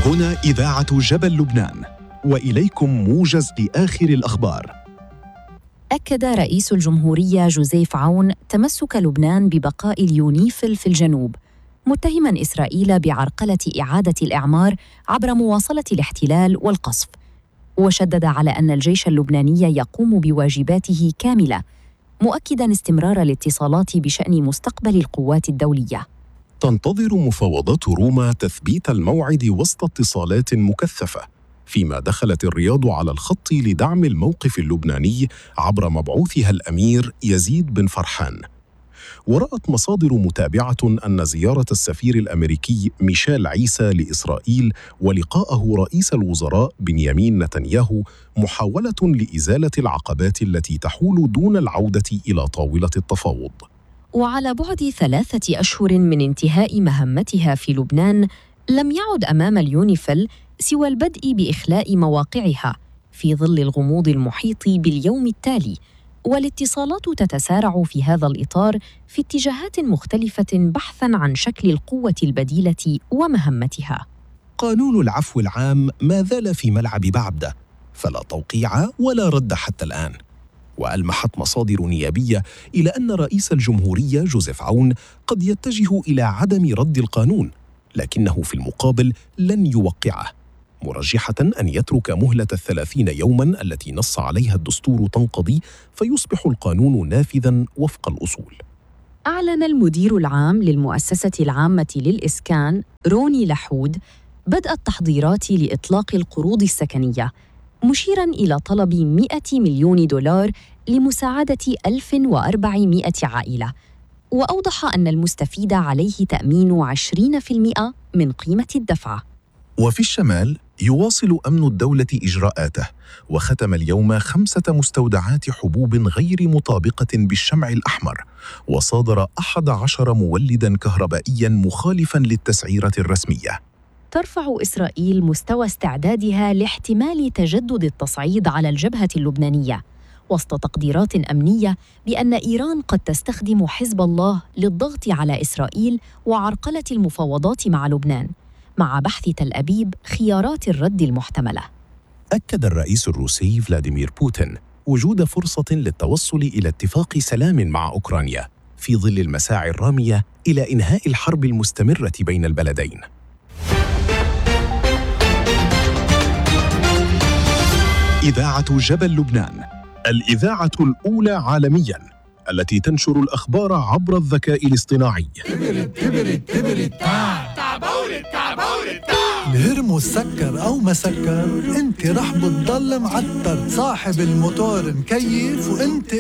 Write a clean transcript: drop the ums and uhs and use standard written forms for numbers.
هنا إذاعة جبل لبنان، وإليكم موجز لآخر الأخبار. أكد رئيس الجمهورية جوزيف عون تمسك لبنان ببقاء اليونيفيل في الجنوب، متهماً إسرائيل بعرقلة إعادة الإعمار عبر مواصلة الاحتلال والقصف، وشدد على أن الجيش اللبناني يقوم بواجباته كاملة، مؤكداً استمرار الاتصالات بشأن مستقبل القوات الدولية. تنتظر مفاوضات روما تثبيت الموعد وسط اتصالات مكثفة، فيما دخلت الرياض على الخط لدعم الموقف اللبناني عبر مبعوثها الأمير يزيد بن فرحان. ورأت مصادر متابعة أن زيارة السفير الأمريكي ميشيل عيسى لإسرائيل ولقاءه رئيس الوزراء بنيامين نتنياهو محاولة لإزالة العقبات التي تحول دون العودة إلى طاولة التفاوض. وعلى بعد 3 أشهر من انتهاء مهمتها في لبنان، لم يعد أمام اليونيفيل سوى البدء بإخلاء مواقعها في ظل الغموض المحيط باليوم التالي، والاتصالات تتسارع في هذا الإطار في اتجاهات مختلفة بحثاً عن شكل القوة البديلة ومهمتها. قانون العفو العام ما زال في ملعب بعبدة، فلا توقيع ولا رد حتى الآن. وألمحت مصادر نيابية إلى أن رئيس الجمهورية جوزيف عون قد يتجه إلى عدم رد القانون، لكنه في المقابل لن يوقعه، مرجحة أن يترك مهلة 30 يوماً التي نص عليها الدستور تنقضي، فيصبح القانون نافذاً وفق الأصول. أعلن المدير العام للمؤسسة العامة للإسكان روني لحود بدء التحضيرات لإطلاق القروض السكنية، مشيراً إلى طلب 100 مليون دولار لمساعدة 1400 عائلة، وأوضح أن المستفيد عليه تأمين 20% من قيمة الدفعة. وفي الشمال يواصل أمن الدولة إجراءاته، وختم اليوم 5 مستودعات حبوب غير مطابقة بالشمع الأحمر، وصادر 11 مولداً كهربائياً مخالفاً للتسعيرة الرسمية. ترفع إسرائيل مستوى استعدادها لاحتمال تجدد التصعيد على الجبهة اللبنانية، وسط تقديرات أمنية بأن إيران قد تستخدم حزب الله للضغط على إسرائيل وعرقلة المفاوضات مع لبنان، مع بحث تل أبيب خيارات الرد المحتملة. أكد الرئيس الروسي فلاديمير بوتين وجود فرصة للتوصل إلى اتفاق سلام مع أوكرانيا في ظل المساعي الرامية إلى إنهاء الحرب المستمرة بين البلدين. إذاعة جبل لبنان، الإذاعة الأولى عالمياً التي تنشر الأخبار عبر الذكاء الاصطناعي. الهرمو سكر أو ما سكر، انت رح بتضل معتر، صاحب الموتور مكيف وانت